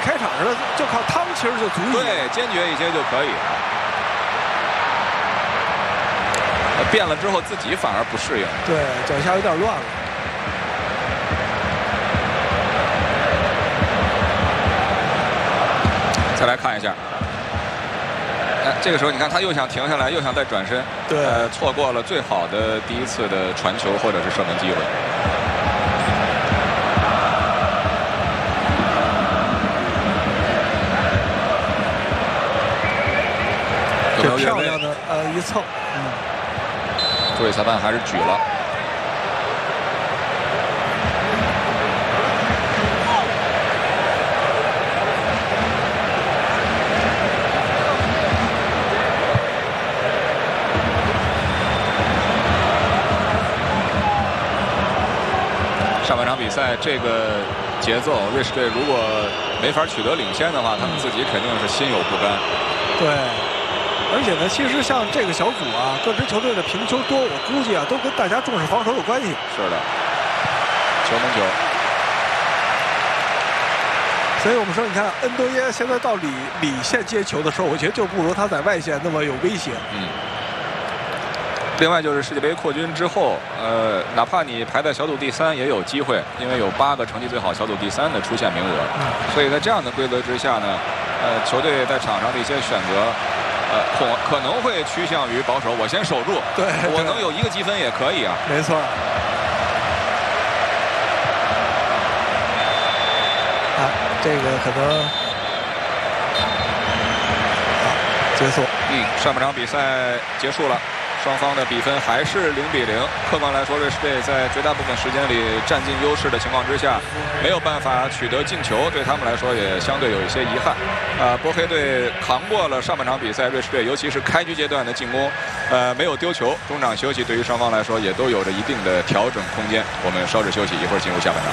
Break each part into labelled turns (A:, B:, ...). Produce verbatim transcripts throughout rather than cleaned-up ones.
A: 开场似的，就靠汤其实就足以。
B: 对，坚决一些就可以。变了之后自己反而不适应。
A: 对，脚下有点乱了。
B: 再来看一下。 哎，这个时候你看，他又想停下来，又想再转身，
A: 对，
B: 呃，错过了最好的第一次的传球或者是射门机会。
A: 这漂亮的呃一蹭，嗯，
B: 主委裁判还是举了。 上半场比赛这个节奏，瑞士队如果没法取得领先的话，他们自己肯定是心有不甘。
A: 对，而且呢，其实像这个小组啊，各支球队的平球多，我估计啊，都跟大家重视防守有关系。
B: 是的，球门球。
A: 所以我们说，你看恩多耶现在到里里线接球的时候，我觉得就不如他在外线那么有威胁。
B: 嗯。 另外就是世界杯扩军之后，呃，哪怕你排在小组第三，也有机会，因为有八个成绩最好小组第三的出线名额。嗯、所以在这样的规则之下呢，呃，球队在场上的一些选择，呃，可可能会趋向于保守，我先守住，
A: 对，
B: 我能有一个积分也可以啊。
A: 没错。啊，这个可能啊结束。
B: 嗯，上半场比赛结束了。 双方的比分还是零比零。客观来说，瑞士队在绝大部分时间里占尽优势的情况之下，没有办法取得进球，对他们来说也相对有一些遗憾。呃，波黑队扛过了上半场比赛，瑞士队尤其是开局阶段的进攻，呃，没有丢球。中场休息对于双方来说也都有着一定的调整空间。我们稍事休息，一会儿进入下半场。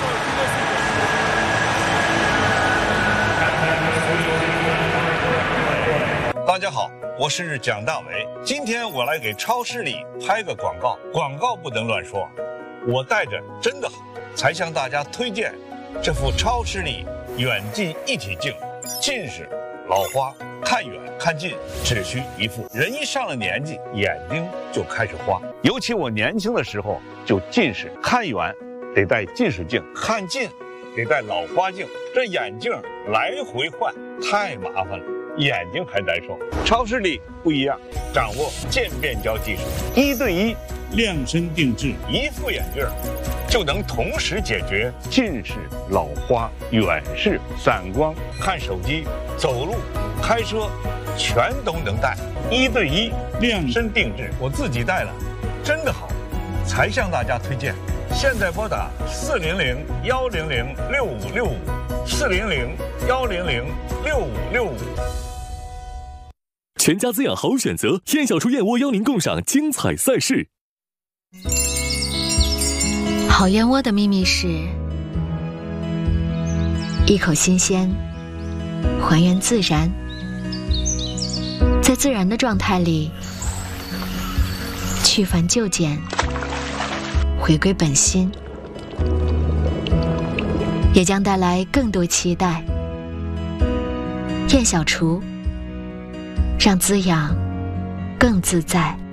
C: 大家好，我是蒋大为。今天我来给超市里拍个广告，广告不能乱说。我带着真的好，才向大家推荐这副超视力远近一体镜。近视、老花，看远看近只需一副。人一上了年纪，眼睛就开始花。尤其我年轻的时候就近视，看远得戴近视镜，看近得戴老花镜，这眼镜来回换太麻烦了。 眼睛还难受，超视力不一样，掌握渐变焦技术，一对一量身定制，一副眼镜就能同时解决近视、老花、远视、散光、看手机、走路、开车，全都能戴，一对一量身定制，我自己戴了，真的好，才向大家推荐。现在拨打四零零幺零零六五六五，四零零幺零零六五六五。
D: 全家滋养好选择，燕小厨燕窝邀您共赏精彩赛事。
E: 好燕窝的秘密是：一口新鲜，还原自然，在自然的状态里去繁就简，回归本心，也将带来更多期待。燕小厨。 让滋养更自在。